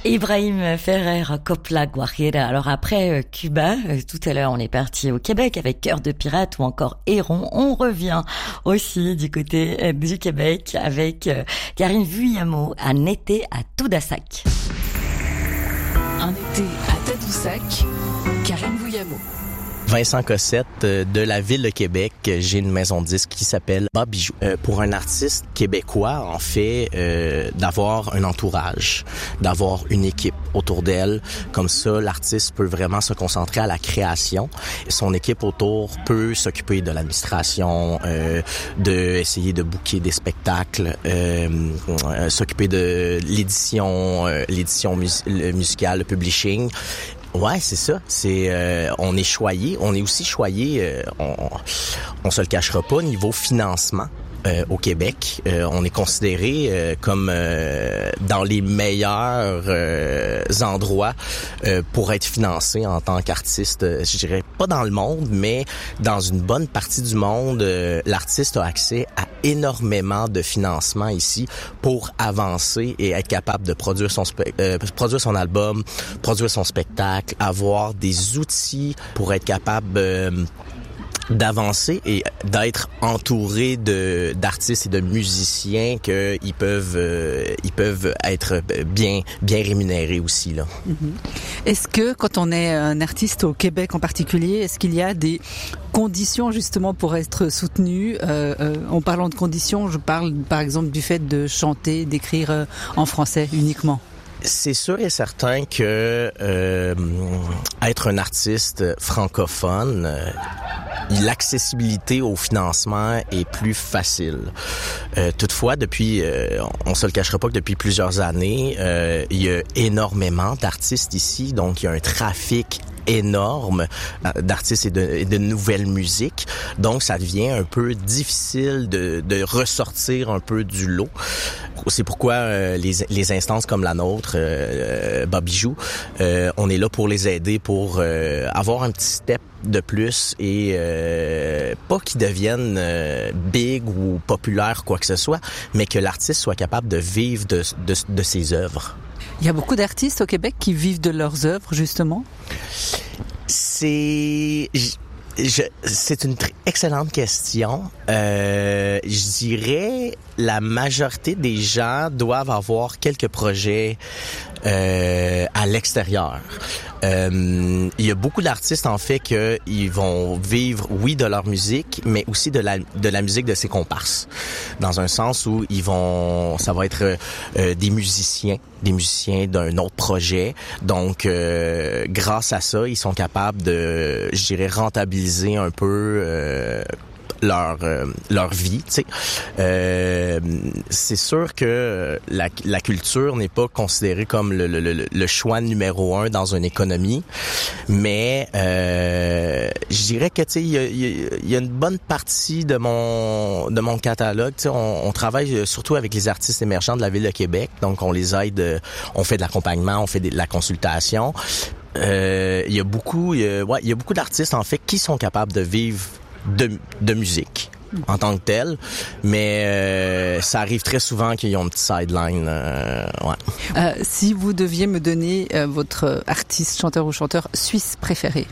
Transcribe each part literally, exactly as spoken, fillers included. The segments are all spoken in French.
Ibrahim Ferrer, Copla Guajira. Alors après euh, Cuba, euh, tout à l'heure on est parti au Québec avec Cœur de pirate ou encore Héron. On revient aussi du côté euh, du Québec avec euh, Karine Vuyamo, Un été à Tadoussac. Un été à Tadoussac, Karine Vuyamo. Vincent Cossette de la ville de Québec. J'ai une maison de disques qui s'appelle Bas Bijou. Euh, pour un artiste québécois, en fait, euh, d'avoir un entourage, d'avoir une équipe autour d'elle, comme ça, l'artiste peut vraiment se concentrer à la création. Son équipe autour peut s'occuper de l'administration, euh, de essayer de booker des spectacles, euh, euh, s'occuper de l'édition, euh, l'édition mus- musicale, le publishing. Ouais, c'est ça. C'est euh, on est choyé, on est aussi choyé. Euh, on, on se le cachera pas niveau financement. Euh, au Québec, euh, on est considéré euh, comme euh, dans les meilleurs euh, endroits euh, pour être financé en tant qu'artiste. Euh, je dirais pas dans le monde, mais dans une bonne partie du monde, euh, l'artiste a accès à énormément de financement ici pour avancer et être capable de produire son spe- euh, produire son album, produire son spectacle, avoir des outils pour être capable euh, d'avancer et d'être entouré de d'artistes et de musiciens que ils peuvent euh, ils peuvent être bien bien rémunérés aussi là. Mm-hmm. Est-ce que quand on est un artiste au Québec en particulier, est-ce qu'il y a des conditions justement pour être soutenu? euh, euh, En parlant de conditions, je parle par exemple du fait de chanter, d'écrire euh, en français uniquement. C'est sûr et certain que euh, être un artiste francophone, euh, l'accessibilité au financement est plus facile. Euh, toutefois, depuis, euh, on se le cachera pas que depuis plusieurs années, euh, il y a énormément d'artistes ici, donc il y a un trafic énorme d'artistes et de, et de nouvelles musiques. Donc, ça devient un peu difficile de, de ressortir un peu du lot. C'est pourquoi euh, les, les instances comme la nôtre, euh, Bas Bijou, euh, on est là pour les aider, pour euh, avoir un petit step de plus et euh, pas qu'ils deviennent euh, big ou populaires, quoi que ce soit, mais que l'artiste soit capable de vivre de, de, de ses œuvres. Il y a beaucoup d'artistes au Québec qui vivent de leurs œuvres, justement? C'est... Je, c'est une très excellente question. Euh, je dirais la majorité des gens doivent avoir quelques projets euh, à l'extérieur. Euh, il y a beaucoup d'artistes en fait que ils vont vivre oui de leur musique, mais aussi de la de la musique de ses comparses. Dans un sens où ils vont, ça va être euh, des musiciens, des musiciens d'un autre projet. Donc euh, grâce à ça, ils sont capables de, je dirais, rentabiliser un peu euh, leur euh, leur vie, tu sais. Euh, c'est sûr que la, la culture n'est pas considérée comme le, le, le, le choix numéro un dans une économie, mais euh, je dirais que tu sais, il y a, il y a une bonne partie de mon de mon catalogue, tu sais, on, on travaille surtout avec les artistes émergents de la ville de Québec, donc on les aide, on fait de l'accompagnement, on fait de la consultation. Euh, il y a beaucoup, il y a, ouais, il y a beaucoup d'artistes en fait qui sont capables de vivre de, de musique en tant que telle, mais euh, ça arrive très souvent qu'ils ont une petite sideline. Euh, ouais. Euh, si vous deviez me donner euh, votre artiste, chanteur ou chanteur suisse préféré?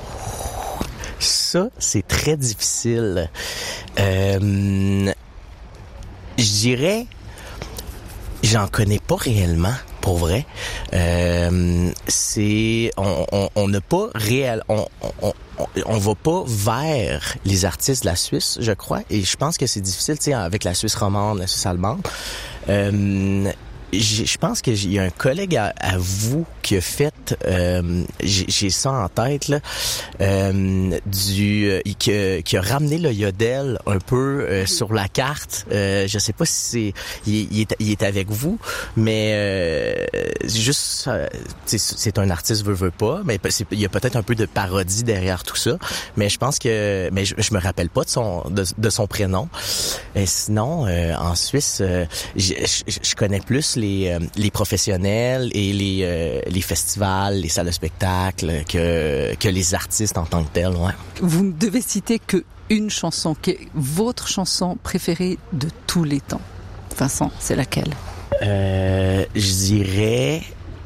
Ça, c'est très difficile. Euh, je dirais, j'en connais pas réellement. Pour vrai, euh, c'est on on on n'a pas réel on on on, on va pas vers les artistes de la Suisse, je crois, et je pense que c'est difficile, tu sais, avec la Suisse romande, la Suisse allemande. Euh, je pense que j'ai un collègue à, à vous qui a fait, euh, j'ai, j'ai ça en tête là, euh, du euh, qui, a, qui a ramené le yodel un peu euh, sur la carte. Euh, je sais pas si c'est, il, il, est, il est avec vous, mais euh, juste, euh, c'est, c'est un artiste veut veut pas, mais c'est, il y a peut-être un peu de parodie derrière tout ça. Mais je pense que, mais je, je me rappelle pas de son de, de son prénom. Et sinon, euh, en Suisse, euh, je, je, je connais plus les Les, euh, les professionnels et les, euh, les festivals, les salles de spectacle que, que les artistes en tant que tels, ouais. Vous ne devez citer que une chanson, qui est votre chanson préférée de tous les temps. Vincent, c'est laquelle? Euh, je dirais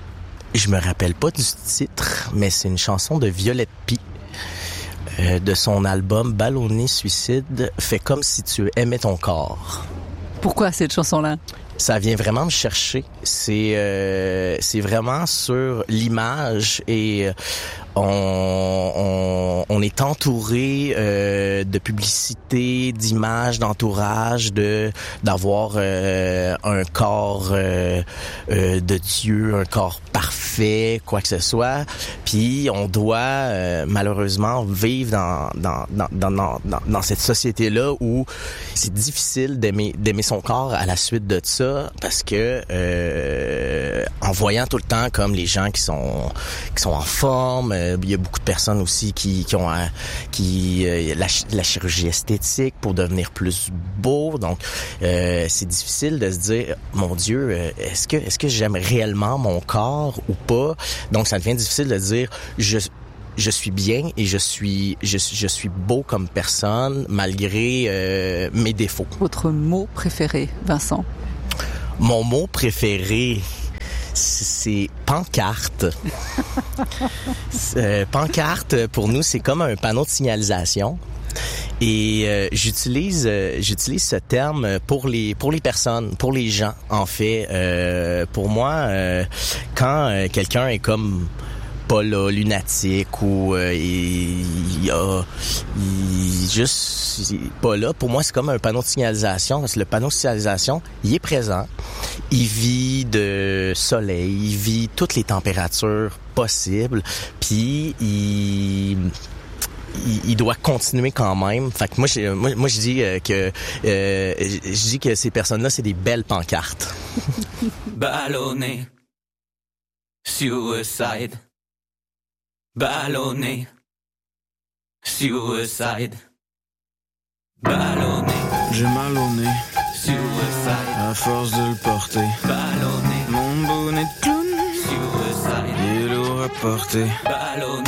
je me rappelle pas du titre, mais c'est une chanson de Violette Pie. Euh, de son album Ballonné Suicide, Fais comme si tu aimais ton corps. Pourquoi cette chanson-là? Ça vient vraiment me chercher. C'est euh, c'est vraiment sur l'image et on, on, on est entouré euh, de publicité, d'images, d'entourage, de d'avoir euh, un corps euh, euh, de Dieu, un corps parfait, quoi que ce soit. Puis on doit euh, malheureusement vivre dans dans dans dans dans, dans cette société-là où c'est difficile d'aimer d'aimer son corps à la suite de ça. Parce que euh, en voyant tout le temps comme les gens qui sont qui sont en forme, euh, il y a beaucoup de personnes aussi qui qui ont euh, qui euh, la, la chirurgie esthétique pour devenir plus beau. Donc euh, c'est difficile de se dire mon Dieu, euh, est-ce que est-ce que j'aime réellement mon corps ou pas? Donc ça devient difficile de dire je je suis bien et je suis je, je suis beau comme personne malgré euh, mes défauts. Votre mot préféré, Vincent? Mon mot préféré, c'est pancarte. euh, pancarte, pour nous, c'est comme un panneau de signalisation. Et euh, j'utilise euh, j'utilise ce terme pour les pour les personnes, pour les gens, en fait. Euh, pour moi, euh, quand euh, quelqu'un est comme pas là, lunatique ou euh, il, il a il, juste il est pas là. Pour moi, c'est comme un panneau de signalisation. Parce que le panneau de signalisation, il est présent. Il vit de soleil, il vit toutes les températures possibles. Puis il Il, il doit continuer quand même. Fait que moi, je, moi, moi, je dis euh, que euh, je dis que ces personnes-là, c'est des belles pancartes. Ballonné, suicide. Ballonné, suicide. Ballonné, j'ai mal au nez, suicide. À force de le porter, Ballonné, mon bonnet de clown, suicide. il est lourd à porter. Ballonné.